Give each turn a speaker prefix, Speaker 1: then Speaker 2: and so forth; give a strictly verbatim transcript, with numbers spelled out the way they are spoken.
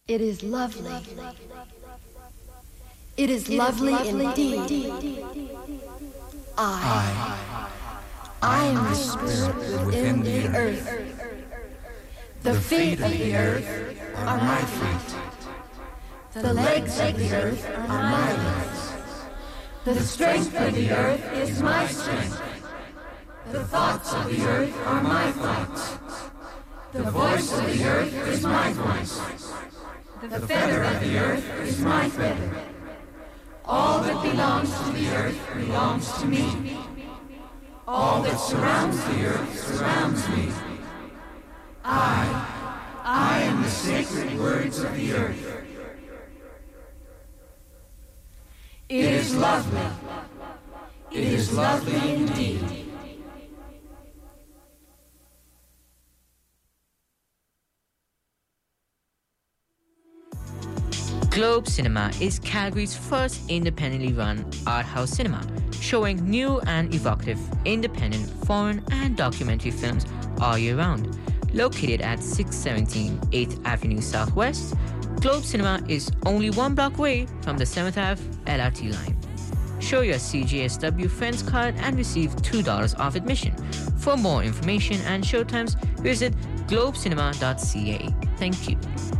Speaker 1: It is lovely. It is lovely indeed. I, I am the spirit within the earth. The feet of the earth are my feet. The legs of the earth are my legs. The strength of the earth is my strength. The thoughts of the earth are my thoughts. The voice of the earth is my voice. The feather of the earth is my feather. All that belongs to the earth belongs to me. All that surrounds the earth surrounds me. I, I am the sacred words of the earth. It is lovely. It is lovely indeed.
Speaker 2: Globe Cinema is Calgary's first independently run art house cinema, showing new and evocative independent foreign and documentary films all year round. Located at six seventeen eighth Avenue Southwest, Globe Cinema is only one block away from the seventh Avenue L R T line. Show your C G S W Friends card and receive two dollars off admission. For more information and showtimes, visit globecinema dot c a. Thank you.